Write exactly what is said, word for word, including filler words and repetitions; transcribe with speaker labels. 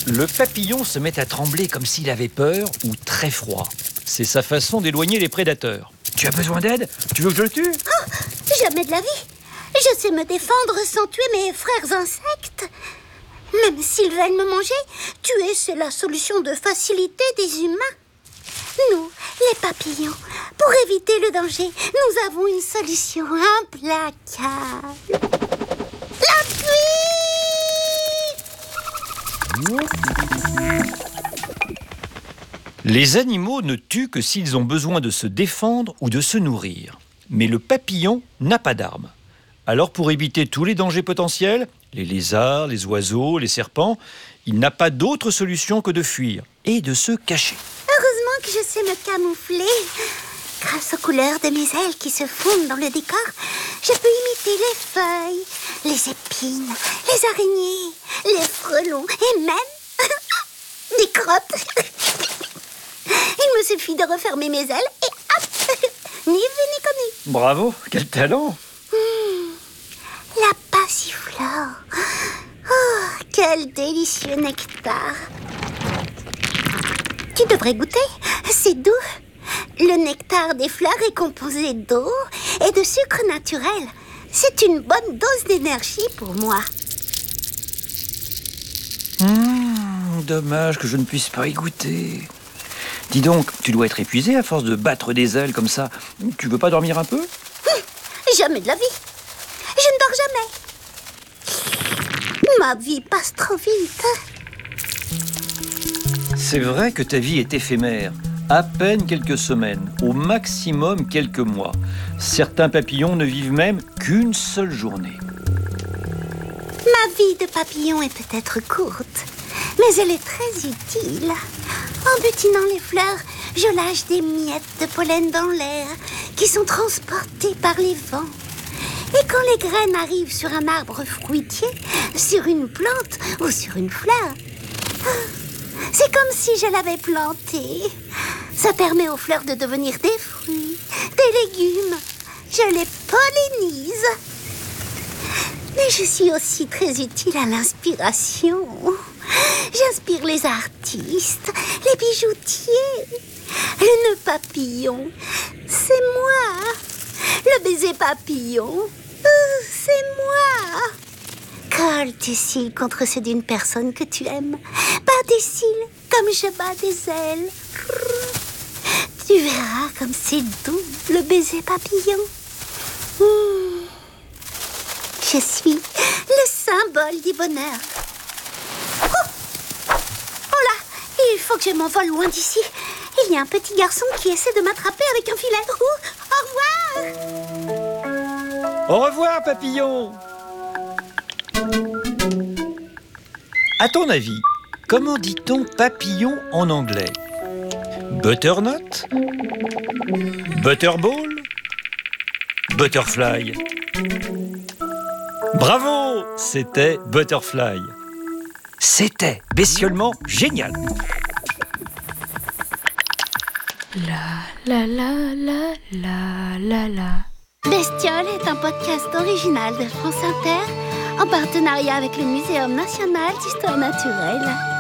Speaker 1: Le papillon se met à trembler comme s'il avait peur ou très froid. C'est sa façon d'éloigner les prédateurs. Tu as besoin d'aide? Tu veux que je le tue?
Speaker 2: Oh, jamais de la vie. Je sais me défendre sans tuer mes frères insectes. Même s'ils veulent me manger, tuer, c'est la solution de facilité des humains. Nous, les papillons, pour éviter le danger, nous avons une solution implacable. La fuite!
Speaker 1: Les animaux ne tuent que s'ils ont besoin de se défendre ou de se nourrir. Mais le papillon n'a pas d'armes. Alors pour éviter tous les dangers potentiels, les lézards, les oiseaux, les serpents, il n'a pas d'autre solution que de fuir et de se cacher.
Speaker 2: Heureusement que je sais me camoufler. Grâce aux couleurs de mes ailes qui se fondent dans le décor, je peux imiter les feuilles, les épines, les araignées, les frelons et même des crottes. Il me suffit de refermer mes ailes et hop, ni vu ni connu.
Speaker 1: Bravo, quel talent!
Speaker 2: Mmh, la passiflore. Oh, quel délicieux nectar. Tu devrais goûter, c'est doux. Le nectar des fleurs est composé d'eau et de sucre naturel. C'est une bonne dose d'énergie pour moi.
Speaker 1: Mmh, dommage que je ne puisse pas y goûter. Dis donc, tu dois être épuisé à force de battre des ailes comme ça. Tu veux pas dormir un peu?
Speaker 2: Mmh, jamais de la vie. Je ne dors jamais. Ma vie passe trop vite.
Speaker 1: C'est vrai que ta vie est éphémère. À peine quelques semaines, au maximum quelques mois. Certains papillons ne vivent même qu'une seule journée.
Speaker 2: Ma vie de papillon est peut-être courte, mais elle est très utile. En butinant les fleurs, je lâche des miettes de pollen dans l'air qui sont transportées par les vents. Et quand les graines arrivent sur un arbre fruitier, sur une plante ou sur une fleur, c'est comme si je l'avais plantée. Ça permet aux fleurs de devenir des fruits, des légumes. Je les pollinise. Mais je suis aussi très utile à l'inspiration. J'inspire les artistes, les bijoutiers. Le nœud papillon, c'est moi. Le baiser papillon, euh, c'est moi. Colle tes cils contre ceux d'une personne que tu aimes. Bats des cils comme je bats des ailes. Tu verras comme c'est doux, le baiser papillon. Mmh. Je suis le symbole du bonheur. Oh, oh là, il faut que je m'envole loin d'ici. Il y a un petit garçon qui essaie de m'attraper avec un filet. Oh, au revoir.
Speaker 1: Au revoir, papillon. À ton avis, comment dit-on papillon en anglais? Butternut? Butterball? Butterfly? Bravo! C'était Butterfly. C'était bestiolement génial.
Speaker 3: La la la la la la la.
Speaker 2: Bestiole est un podcast original de France Inter en partenariat avec le Muséum national d'histoire naturelle.